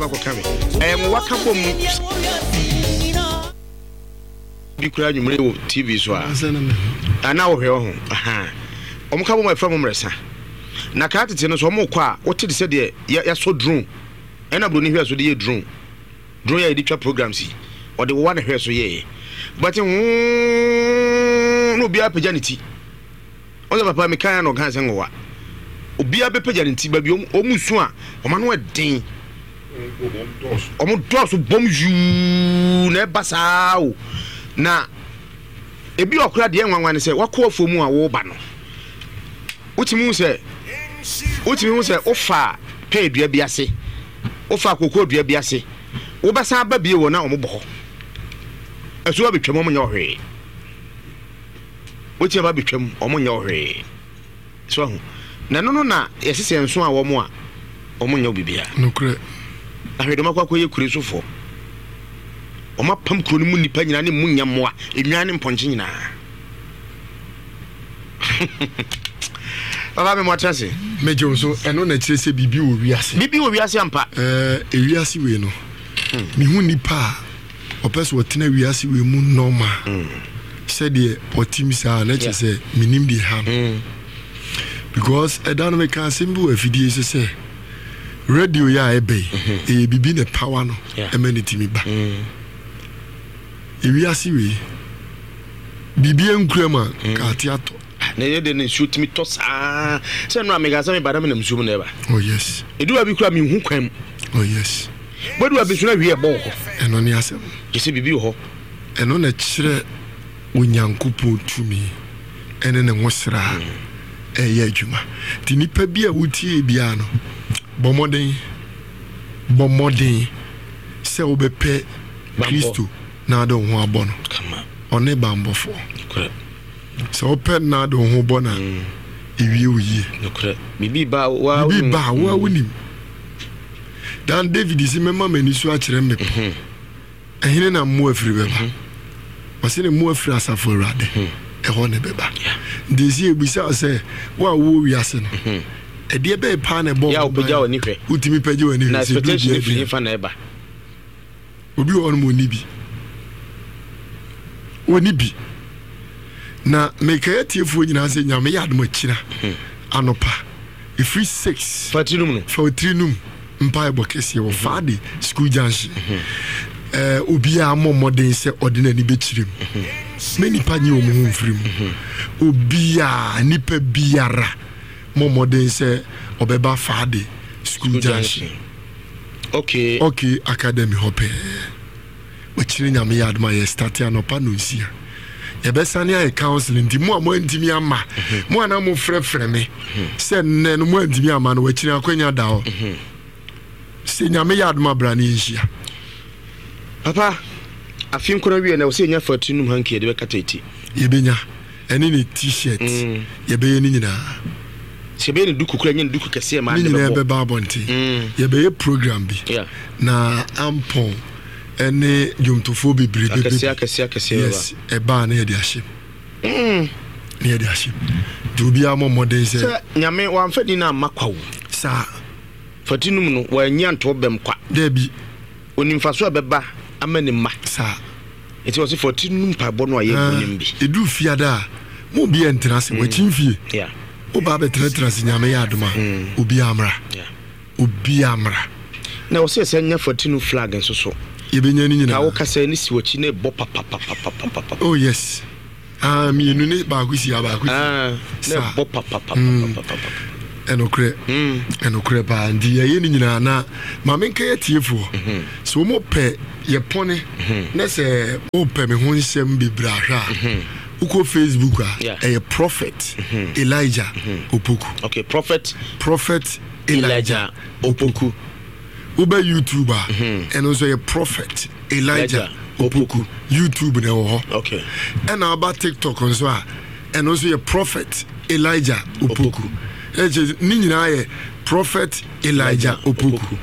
coming. What come be crying TV so and now here come my from Ressa. Nakati no so mo kwa what did say there ya so drone and abro ni hwe so dey drone ya editwa programs or the one hwe so ye but no bia pajanity oza papa me kan no kan se ngowa obia be pajanity ba bi omusu a omano eden omo doso bom ju na basa o na ebi okura de enwanwan se wakọ afomu a wo ba no utimu se ofa pe dua bi ase ofa kokọ dua bi ase wo basa ba bi wo na omo bọ eso abetwam omo nya ohwe wotia ba betwam omo nya ohwe so ho na no na yesese enso a wo mo a omo nya obibia nokre ahwedo makwa ye kure sofo oma pam kuro ni mu nipa nyina ne munya moa enwa ne mponche nyina baba me motrase mejo so eno na kirese bibi wo wiase ampa wiase we no mi hu nipa opese wotena wiase we mu normal said the otimisa na kirese minim di ham because edan me kan simbu afidie se radio ya ebe bibi ne power no emanity mi ba wiase we bibi enkrama ka tiato na ye de shoot me to sa se no amega se me badam na msum na eba oh yes edu abi kura me hu kwam oh yes bodu abi so na wie bo ho eno ne asem je bibi ho eno na kire onyankopon tumi ene ne nwosra eye adwuma ti nipa bi a wutie bia no bomodin se obepe Kristo na do ho abono kama one bambofo so open na do ho bona ewie oyi nokre bibi ba wa woni dan David isi mema mani so a kire me ehine na mo afiri beba wasene mo afiri asafo rade eho ne beba desi ebisa se wa wo wiase no ede be pa na bo ya obeja oni hwe utimi peje oni na expectation if fa na eba obi on mo ni bi oni bi na mekaya tiefo nyina se nyame ya admo kira anopa ifri 6 fatrinum mpa ebokese wo fade school junction obi a momoden se ordinary be kirim many panyi o mu mfrim obi a nipa biara momoden se obeba fade school junction okay academy hope we kire nyame ya admo ye start anopa no nsia yebesane ay counseling di mo antimi ama mo ana mo frefre me se ne no mo antimi ama no wakiri akwanya da ho se nyame yadma brani nhia papa afim kono wie na wo se nya fatunum hanke de bekatati yebenya ene ni t-shirt yebeye ni nyina sebe ni duku kura nya duku kase ma ne be ba bonti yebeye program bi na ampon ene jomtofo bebrebe akase yes eba na yede ahye ne yede ahye dubi amo modern se nyame wamfadi na makwawo sa fatinum no wanya nto bem kwa debi onimfaso abeba amani ma sa eti wose fatinum pa bono aye bonim bi edu fiada mo bi entrance wachimfie oba betrance nyame ya adoma obi amra na wose se nya fatinu flag nso so yebenya ni nyina ka wo kasa ni si wachi na bo papa oh yes mi nu ne ba gusi aba gusi na bo papa enokre ba ndi ye ni nyina na ma menka ye tiefo so mo pe ye pone na se mo pe me ho nsem bibra hwa uko Facebook a prophet Elijah Opoku okay prophet Elijah Opoku uba YouTuber and also a prophet Elijah Opoku YouTube na wo okay and about TikTok on so and also a prophet Elijah Opoku ni nyina ye prophet Elijah Opoku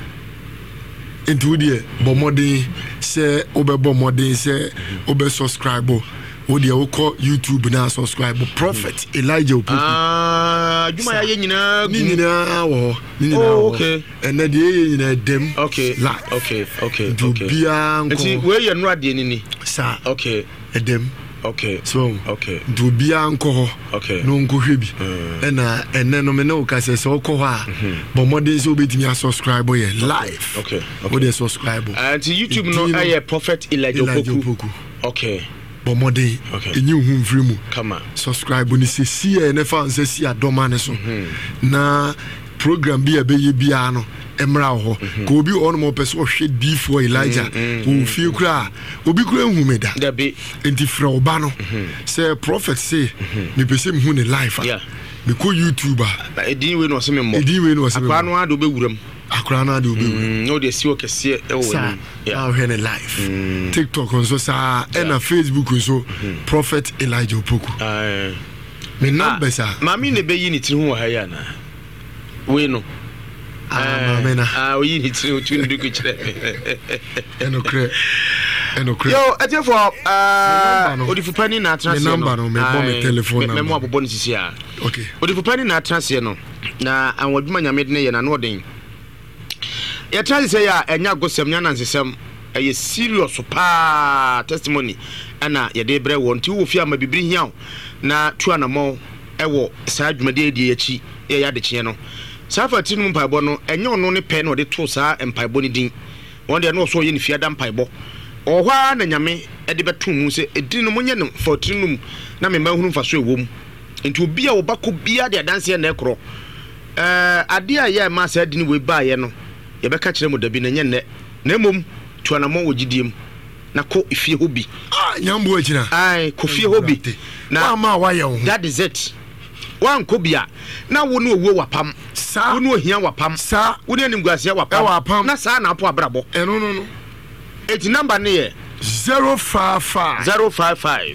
into the bomodin say obebo modin say obe subscribe wo de wo call YouTube na subscribe Prophet Elijah Opoku juma ya nyina ni nyina wo okay and then the nyina dem okay live okay bia nko nti we ye no ade ni sa okay edem okay so okay do bia nko okay no nko hwebi na ene no me no ka se so ko ha but modern so betimi subscribe ye live okay wo dey subscribe and YouTube no aye Prophet Elijah Opoku okay but modern enyu hu mfiri mu come on subscribe ni se sie ne fa nse si adoma ne so na program bi abeye bia no emra ho ko obi on mo person hwe D4 Elijah wo fie kura obi kura hu me da enti fra oba no say prophet say me pese me hu ne life me ko YouTuber edin we no se me mo akwa no ado be wuram akra na ado be wuram no de si o kese e wo ni yeah he ne life TikTok on so sa na Facebook so Prophet Elijah Opoku me number sa mami ne be yi ni tiri hu ha ya na we no we need to do good enokre yo atefo odifupani na atranse no number no me bomb me telephone number me mo abobon sisi a okay odifupani na atranse no na anwaduma nyame de ne ye na no den ye transe ya enya gosem nya nansesem eye serious pa testimony ana ye de bre wonti wo fi ama bibiri hiaw na tuanamo ewo saa adwumade edi echi ye ya de kye no safa tinu mpaibo no enye ono ne pe no de to saa mpaibo ni din won de no so ye ne fiada mpaibo ohwa na nyame e de beto mu se edin no monye no for tinu na me ma hunu fa so ewom enti obi a obako bia de adanse na ekro ade a ye ma sa din we ba ye no ye beka kire mu dabi na nye ne na emom tuanamo wogidiem na ko ifie hobi nyambo akira ai ko fie hobi na ma wa ye ho that is it wan ko bia na wo no owo wapam sa wo no ohia wapam sa wo ne nimguasia wapam na sa na apo abrabo no eti number ne ye 055 733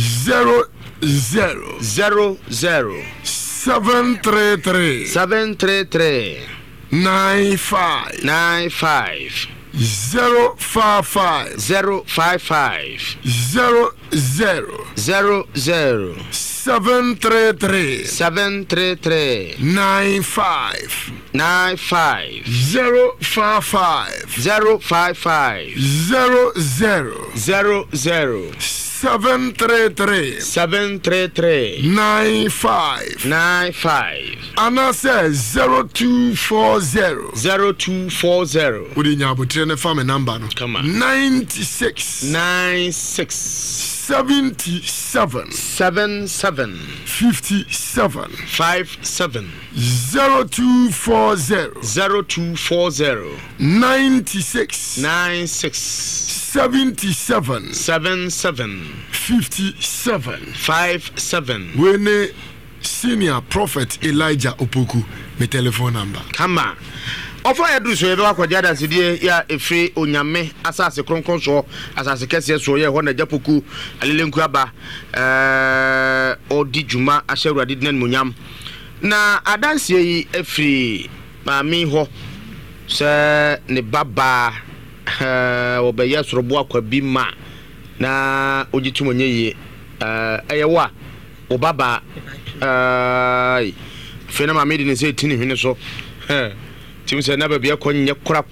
95 055 733 95 055 733 95 ana say 0240 udi nyabotre ne fa me number no 96 77 57 0240 96 77 57 when senior prophet Elijah Opoku me telephone number come on ofo ya du so ye be akwaja da sedie ya efre onyame asase kronkron so asase kese so ye ho na japoku alelenku aba odi juma ahyeruade dinan munyam na adanse yi efri maami ho se ne baba obeya sorobo akwa bi ma na ogitumonye ye eyewa obaba fena maami de ne se tini hwene so tim se na bia konye kura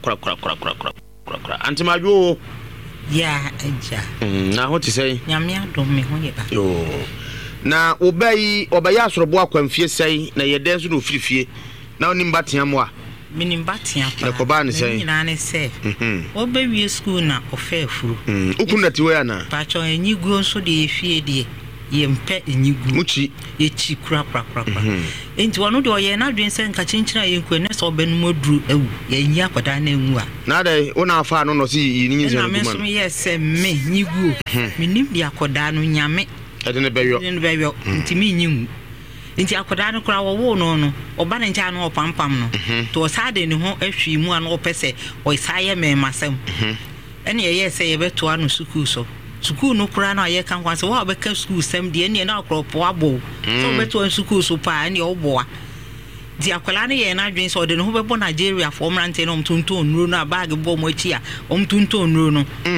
antimajo ya aja na ho ti sei nyame adom me ho ye ba yo na obaya sorobo akwa mfie sei na ye den so no firifie na oni mbatiam wa minimbatia pa na koba ne sei nyina ne se obewie school na ofefuru ukunati we ana pacho enyigu so de efie de yempe enyigu muchi yechi kura enti wono de oye na dwen se nka chinchira yenkwe ne so obenu moduru ewu yenyi akwada na enwu a na dai una afa no si yinyi ze na me so me yes me nyigu minim de akwada no nyame edene beyo enti me nyimu nti akoda no kra wo no oba ne ncha no opampam no to sade ne ho ahwi mu an opese o isaye me masem ene ye se ye beto anu school so school no kra na ye kan kwanse wo be ka school sem de ene na akropo abo so beto school so pa ene oboa di akola ne ye na dwen so de ne ho bebo Nigeria for mrante no mtunto onuro no bag bo mo achi a omtunto onuro no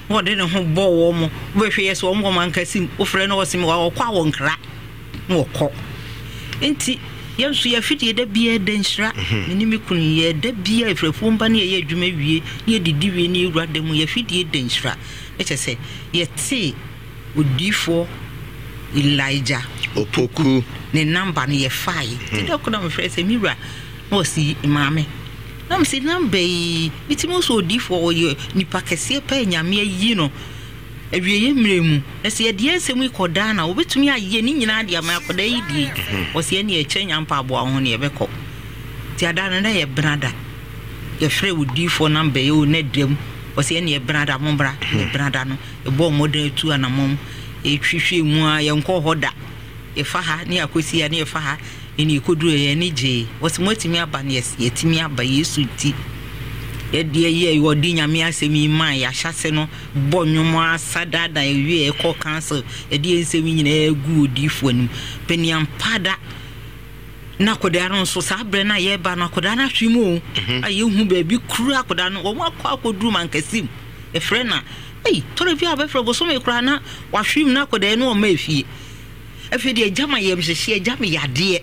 what didn't hold ball warm, where she is one woman can see, or friend or sim or qua one crack. No cock. Ain't it? Yes, we are fitted a beer densra, Minimicun, ye, the beer if a phone bunny, ye, you may be near the divine, rather than we are fitted densra. Let us say, yet say, would D4 Elijah Opoku, ne number near 5. The doctor, I'm afraid, a mirror. Oh, see, mammy. I'm saying, number it's also D4 you, Nipakasia Pena, mere, you know. Every year, let's see a dear semi cordana, which me a yen in idea, my day, was any a change and pabo on your beco. Tiadana and I, brother. Your friend would D4 number, you net them, was any a brother, mombra, a brother, a bomb model 2 and a mom, a tree more young cohoda. A faha near Quisia near faha, and you could do any J. Was more to me about yes, yet me up by you sweetie. Yet dear ye you ordinya me asemi man ya hyaseno bonwoma sadada ewie e call cancel e die nsemi nyina egu odifo anim peniam pada na koda no so sabre na ye ba na koda na hwimu aye hu ba bi kru akoda no wo akwa akoduru man kasim e frɛ na ei tore bi abɛfrɛ bo so me kra na wa hwim na koda no o ma efie efe de jama ye mhyehyɛ jama yade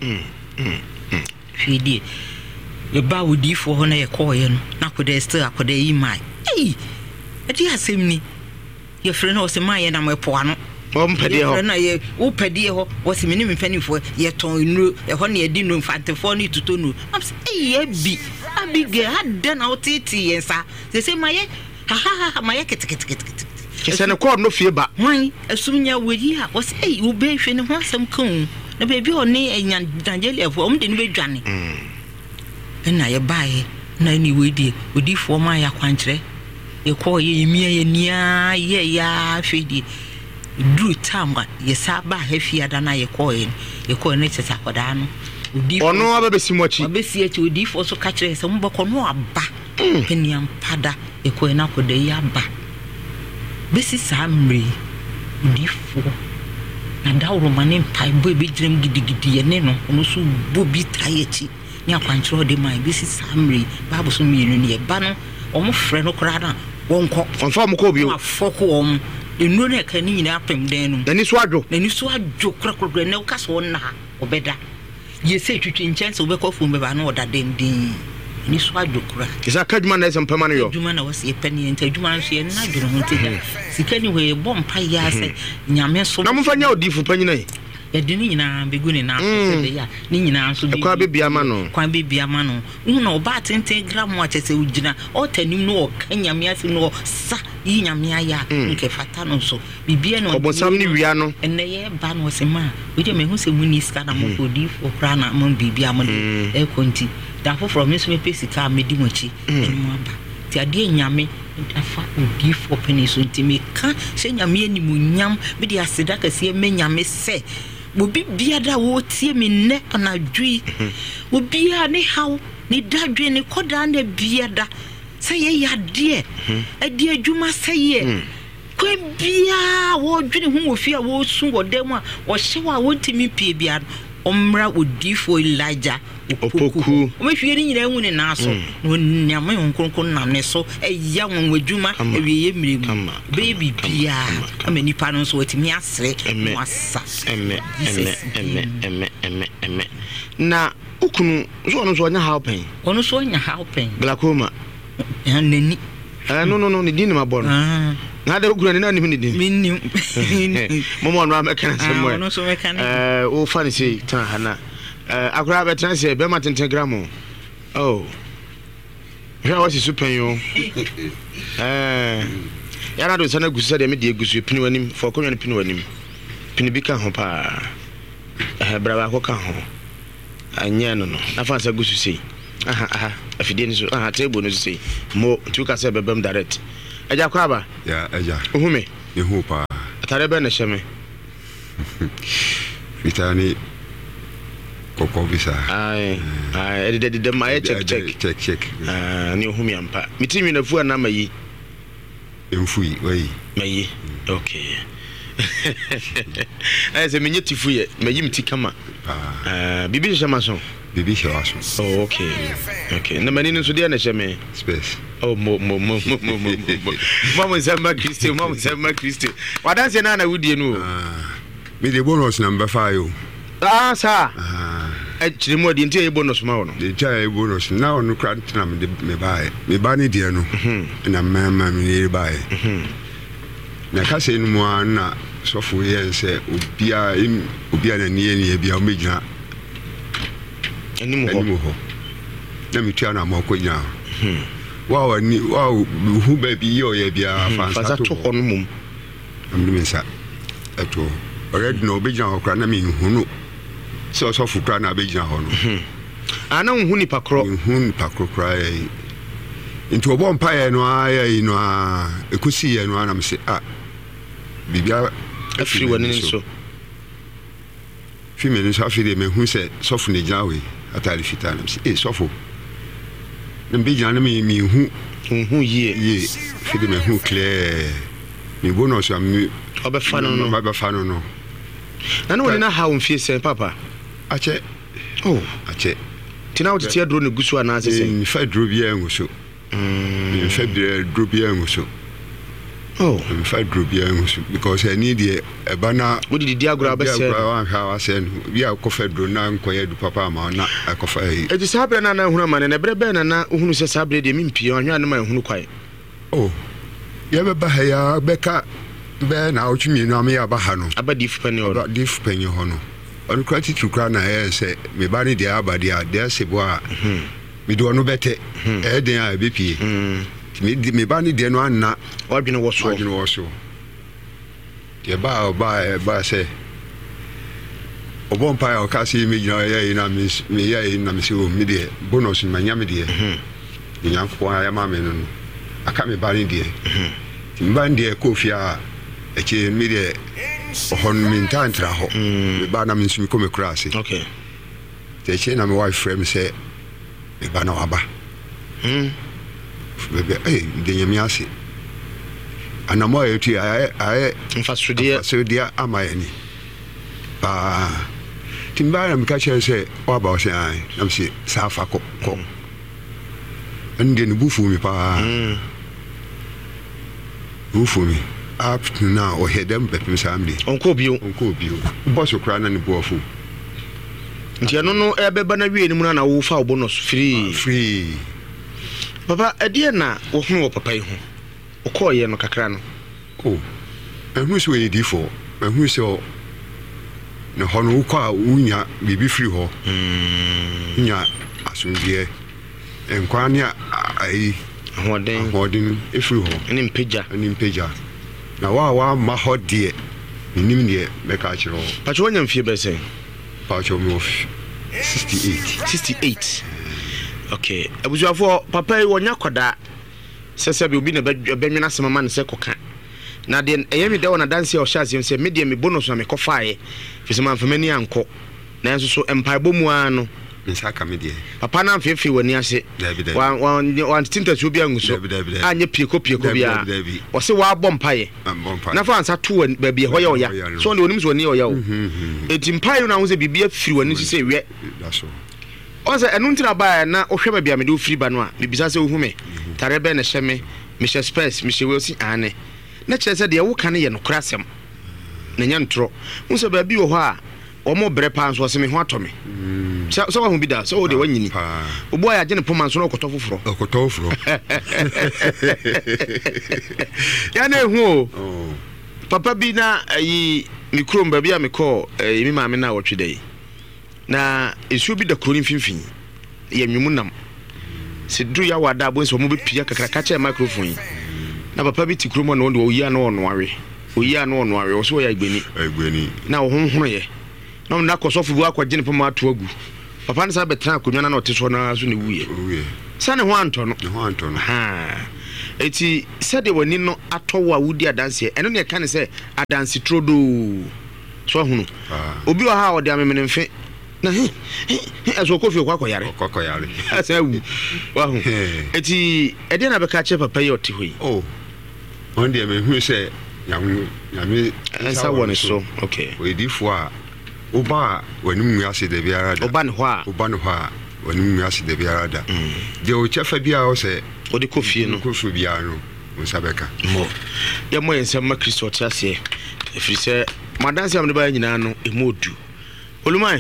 fie die ye ba wodi fo ho na ye call ye no na koda still akoda yi mai ei e di asem ni ye frɛ na o se mai na mo po ano Pedi ho na ye wo pedi ho wo se meni mfanifo ye ton nu e ho na ye di nu mfantefo ni tutonu am se eh bi abige hadda na otiti yensa se maye ha maye ketekete kese ne call no fie ba wan asumnya woyi ha wo se eh wo be hwe ne ho asem kan na be bi oni enyan dangele fo om de ni be dwane na ye bae na ni wedi odifo ma ya kwankyere ye call ye mia ye nia ye ya hwedi do time yesa ba hefi ada na ye call ne tete akoda no odi ono abebesi mochi abesi echi odi fo so ka kire se mboko no aba peniam pada ye call na akoda yi aba besi samri odi fo na dawro mane pai bo be jirem gidigidi ye ne no ono so bobi tayechi ni akwankyero de mai besi samri babu so mi no ye ba no omo frɛ no kora na wonko onfa mo ko bi o afoko om enu na ka ni nyina apem den no nani so adwo krakrakra na ka so na obeda ye se twitwi nchance obekɔ fo mbeba na oda den ni so adwo kra kisa kadwuma na esempema no yo adwuma na wasi epani enta adwuma no so ye na adwo ho nti sika ni we bɔ mpa ya se nyame so na momfa nya odifo panyina yi yadini nyina begu ne na so de ya ni nyina so bi kwa bebia ma no hu na oba tenten gram wa chese ugina o tanim no o kanyame ase no sa yi nyame aya nke fata no so bibia no obosam ni wia no enne ye ba no se ma we de me hu se muni ska na mo kodi fo kra na mo bibia mo de e konti da fo from me so me pesika me di mochi enu aba ti ade nyame afa odi fo peni so ntimi ka se nyame animunyam me de aseda kase me nyame se obi biada wo tie me ne anadwi obi a ne haw ne dadwe ne koda na biada se ye yade ade adwuma se ye ko bia wo dwene hu ofi a wo su wodam a wo hyewa wo ntimi pie bia omra odifo Elijah opoku o me hwie ni nyina hu ne na so no nyame honkonkon nam ne so eya won wadwuma ewiye miremu baby bia ama nipa no so watimi asre no asa na ukunu so ono so anya helping ono so anya helping glaucoma nani no ni dini mabon na da ukunu na ni dini minni momo no amekana semwe ono so mekana o fani sei tan hana akura betan se be ma 10 gram oh ya wasi super yo ya na do sana gusu de me de gusu pinu wanim fo konwa ne pinu wanim pinu bi ka ho pa braba ko ka ho anya no na fa sa gusu sei aha afide ni so table no sei mo tu ka se bebem direct eja kwa ba ya eja ohume ehu pa atare be na hyeme fitani koko bisa ai de my check ni ohumi ampa mitimi na fu na mayi emfui wai mayi okay se menye tifu ye mayi mti kama bibi shama so bibi shawaso oh okay na mani nso dia na hyeme space Oh, mama Samba Christi, Mama Samba Christi. What does an Anna would you know? Me the bonus number 5. Ah, sir. Actually, more the entire bonus mound. The entire bonus now no crank me buy. Me banny dear no. And a man nearby. Na kase no mo na sofo ye se obia na ne bia o megina animu ho na me tua na mo konya wow ni wow hu ba bi yo ye bia fansa to ho no mum amni mensa eto already no obegina ho kra na me hu no so sofo kra na obegina ho no ana hu ni pakro kra into obo mpa no ayi no ekusi ye no ana me se bibia afiri wani nso fi me nso afiri me hu se sofo ne jawe atari fita na se sofo na be jana me hu ye fi de me hu clear me bonus am obefa no no na no woni na ha on fie se papa ache tina wote dro ne gusu ana ase se mi fa dro bia nguso mi fa dro bia nguso I'm fight group because I need a banner. What did the diagram say? How I said, we are coffee do now, quiet papa, not a coffee. It is happening now, woman, and a breben and now who says Sabre de Mimpi on your man who quiet. Oh, you ever buy Becca Ben out to me, no me a bahano, about diff penny or diff penny hono. On credit to crown, I say, me banny the abadia, there se bois. We do no better, eh, they are BP. Me bani de no anna wadwene wo so de ba say obon pa o kasi me gina ye na me ye na me se o me de bonus ma nya me de nya ko ya ma me no aka me bani de me bani de ko fia e che me de hon me ntantra ho me ba na me nsumi ko me krasi okay te che na me wife frame say me ba na waba bebe de nyamiase anamo etu aye mfasudia amayani ba timbara mikache se waba o se ai namsi safa ko ande ne bufu mi pa bufu mi up to now o hedem bepem samdi onko bio boso kra na ne buofu ntia no ebeba na wie ni mu na wo fa bonus free Papa, a na wo hu papa yi ho. O call ye no kakra no. Oh. And who's we di for? And who's so no hono kwa unya bibi free ho. Nya asundie. Enkwanya ai hoden e free ho. Ani mpagya. Na wa ma hodie. Nim de be ka kiro. Pacho wonya mfie be sen. Pacho mo 68. Okay, abuzuafo papa yi wonya koda sese bi obi na benwena sema man se koka na de eyemi de wona dance o shase se media me bonus na me kofae fise man famani anko na enso so empire bomu ano nsaka media papa na mfefe wani ase wan tinta so bi anguso anye pieko bia o se wa bompaye na fa ansa to ba bi ho ya oya so ne onim so ni oya o etimpaye na ho se bibia firi wani se we Oza enuntra ba na ohwe bia me do free ba no a bibisa se ohu me tare be na hye me hye space me hye we osi ane na kire se de wo kan ye no krasem na nya ntro unso ba bi wo ho a omo bre pa nso se me ho atome so wa hu bi da so wo de wanyini obo ya gene poma nso no okotofoforo ya na ehu papa bi na yi mikrom ba bia me call mi ma me na wotwedai na esu bi da kronin finfin ye nwumu nam se dru ya wada bo so mo be pia kakra ka che microphone na papa bi ti kromo na won de oyi na ono awe o so ya igbeni na wo honhoro ye na na kosofu bu akwaje ne poma ato agu papa ne sa betra akonwa na ote so na so ne wuye sa ne ho anto no ha eti se de wani no atowo a wudi adanse eno ne ka ne se adanse trodo so hunu obi wa ha o de amemene mfe na aso kofi kwakoyare asa wu wa hu eti ede na beka che papa yoti hoyi on de me hu se nyame ansa woni so okay we di fo a oba wani mu ase de biara da oba ne ho a wani mu ase de biara da de o chefa bia o se odi kofi no kofi bia no musabeka mo ya mo yensem ma Kristo tiase efiri se madanse am de ba nyina no emodu olumai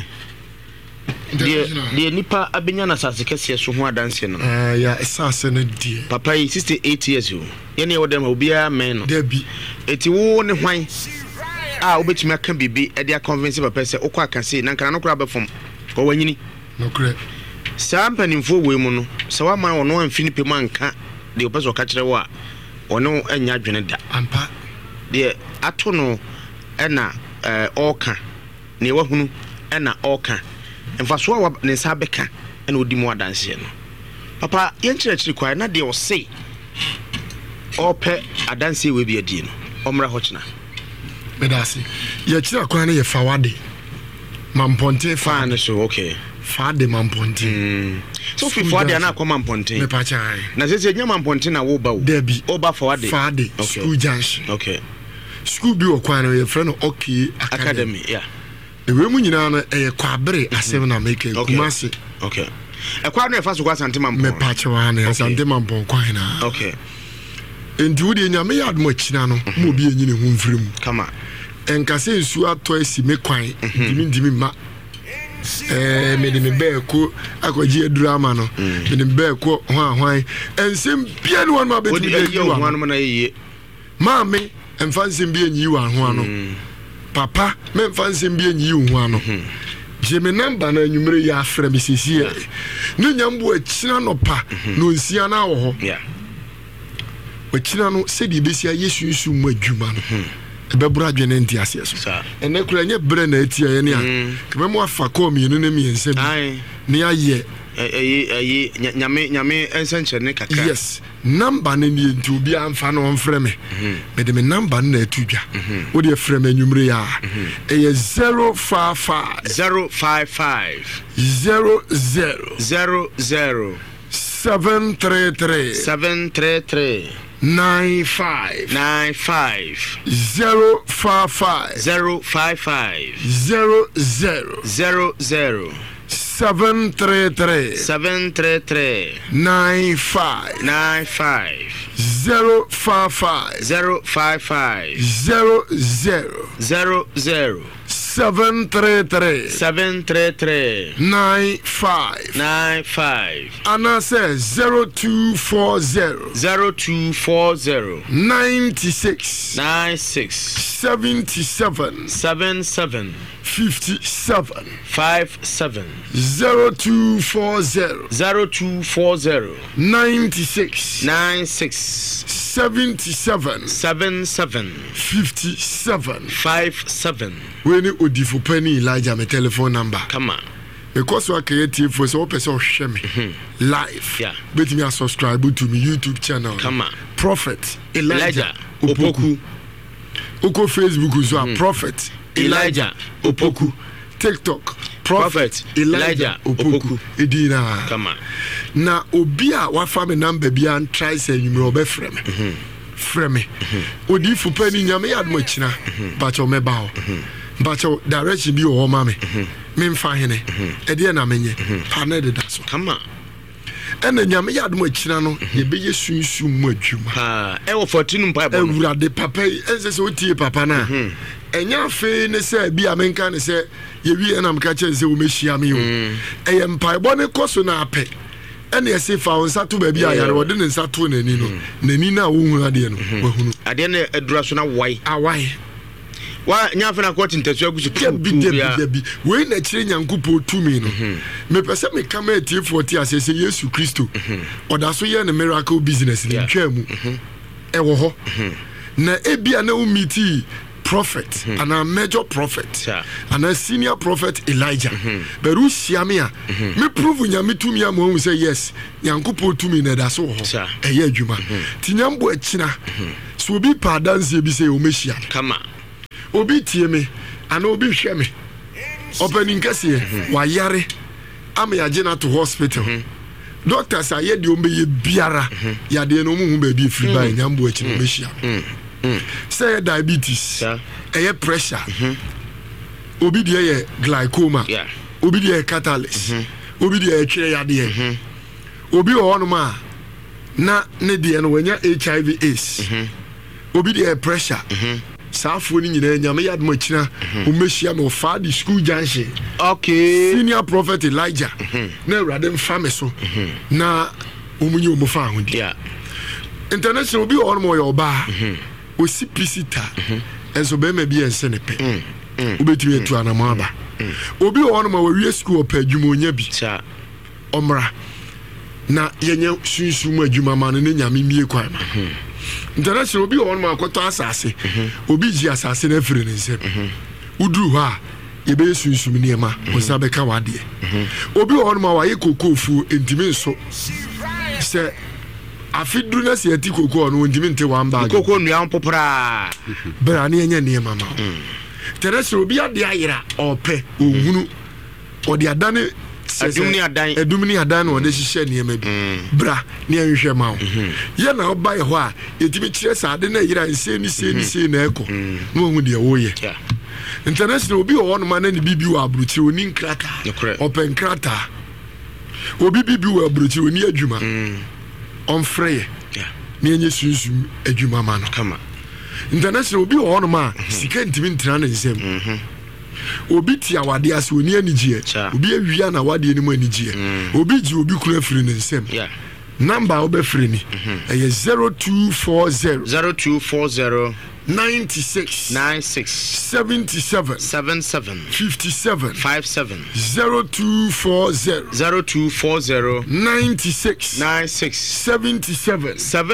de nipa abenya na sase kese so ho adanse no ya sase no die papa yi 68 years o ye ne wodem obia men no debi eti wo ne hwan obetumi aka bibi e dia convince papa se okwa aka se na nkana no kura befom ko wanyini no kure saa mpanimfo we mu no se wa man wono amfini pemu anka de opeso ka kire wo a wono anya adwene da ampa de ato no na oka ne wahunu na oka mfaso wa ne sa beka na odi mu adanse no papa yenkyerɛkyerɛ kwa na de o sei ope adanse we bi adi no omra ho kyena medasi ye kyerɛ kwa na ye fawade mamponte fa no so okay fade mamponte so fi fawade na akoma mamponte me pa chan na se nya mamponte na wo ba wo debi oba fawade fade school junction okay school bi o kwa na ye friend okay academy yeah ewe mu nyina no e kwabere asem na make kumase okay e kwa no e fa so kwa sante mampon me pa chewa na sante mampon kwa na okay enti wo de nyame yad mo china no mo bi enyine hu mfrem kama enkase nsu ato asi me kwan dimi ma me de me be ko akoji edurama no me de be ko hwan ensem bia no ma be ti ye hwan no na ye maame emfa nsem bia nyi wa hwan no papa me mfa nsem bia nyi hwan no je me number na nwumre ya afra me sisi no nyambo akina no pa no nsia na wo ho akina no se di besia yesu nsu mu adwuma no ebebura adwene nti ase so ene kura nye bre na etia ye ne a kebe mo afa ko mi no na mi ense bi ne aye nyame ensenche ne kakra yes number ne ni nti obi amfa no mfrɛ me me de me number na atudwa wo de frɛ me nwumre ya eye 055 733 95 055 733 95 055 733 95 Anna says 0240 96 77 57 0240 96 77 57 when odifo penny Elijah my telephone number come on because we creative for so person share me live bet me subscribe to me YouTube channel come on Prophet Elijah Opoku uko Facebook so Prophet Elijah Opoku TikTok Prophet Elijah Opoku edina come on na obi a wa fa me number bia try say you me frɛ me frɛ me odi fu pani nyame yad mo kina ba cho me ba ho ba cho direction bi o ma me me mfa hene e de na menye pa na de da so come on ena nyame yad mo kina no ye be yesunsu mu adwuma ha e wo 14 mpa bo ewurade papa ense se otie papa na enya fe ne se bi amenka ne se ye wi na mka che se wo mehia me o eye mpa bo ne koso na ape ene yesi fa onsa to ba bi ayare wode ne nsa to nani no nani na wo hu ade no wahunu ade na adura so na wai awai wa nyafa na kwoti ntasu agusu bi we na kire nyankopo tumi no me pese me kama etie 40 asese Yesu Kristo oda so ye ne miracle business ni twa mu e wo ho na ebia na umiti prophet and a major prophet and a senior prophet Elijah beru siamia me prove nyame tumi am say yes nyankopo tumi na da so ho eye adwuma tinyambo akina so obi pa dance bi say o mehia kama obi tie me ana obi hwe me opening kase wa yare am ya gena to hospital doctors aye de o meye biara ya de no mu hu ba bi free by nyambo akina o mehia say diabetes pressure obi de glaucoma obi de catalyst obi de tire yade obi o no ma na ne deɛ no wanya HIV AIDS obi deɛ pressure saafo ni nyina nyame yad mo akina o mehia me ofa di school junction okay senior prophet Elijah na awurade mfa me so na omunye omufa ahodi international obi on mo yoba o sipicita enso be ma bi ense ne pe obetumi etu anama aba obi on mo we school opa adwuma onya bi omra na yenye sunsun adwuma ma no nyame mie kwan ma international obi on ma akoto asase obi ji asase na firi ne nsem uduru ha yebe sunsun ne ma osa be ka wade obi on ma waye kokofu entimi nso se afidru na se ati koko no entimi nte wan ba koko nua popra bra ne enye ne mama international obi ade ayira ope ohunu odi adane adumni adan no de hihye niema bi bra ne anhwɛ ma wo ye na oba ye ho a yetimi kire sa ade na yira nse ni na eko no hu de wo ye international obi wo no ma na ni bibi wa abruchi oni nkrata open nkrata obi bibi wa abruchi oni adwuma on freye ne enye sunsun adwuma ma no kama international obi wo no ma sika ntimi ntra na nsem obi ti awade ase oni anigye obi awia na awade ni mu anigye obi ji obi kura firi ne nsem number obefiri ni 0240 96 77 57 0240 96 77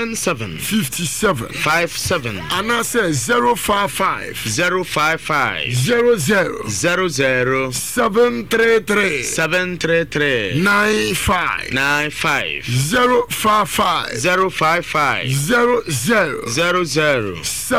57 ana say 055 00 733 95 055 00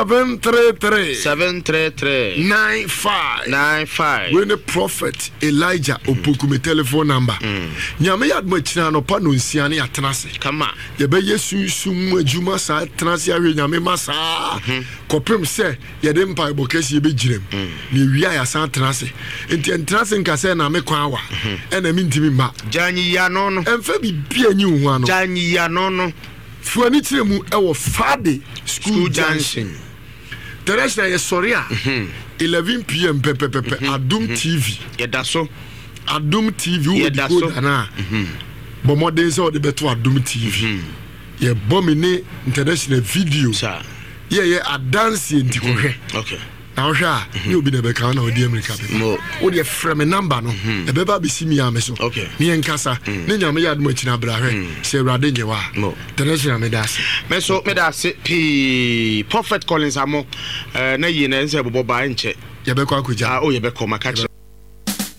733 95 when the prophet Elijah opokume telephone number nyame yad mo china no pa no nsia ne atenase kama ye be yesu sum adwuma sa atenase awe nyame masa kopem se ye de mpa ibokesi ye be girem ne wia ya san atenase enti atenase nka se na me kwan wa na mi ntimi ma janyi ya no no emfa bi bia nyi hu ano janyi ya no no fuani tiremu e wo Fade school junction Teresa ye soria 11 p.m. pepe Adum TV yedaso Adum TV wo di go dana bo modern so de beto Adum TV ye bomine international video ye a dance ntikohwe okay na hwa ni obi na be kan na odi America be wo de frame number no e be ba be simi ya me so ni enkasa ni nyame ya adum akina bra hwe se urade nyewa international medase Prophet Collins amo na yi na nse bobo ba nche ye be kwa kuja ye be ko maka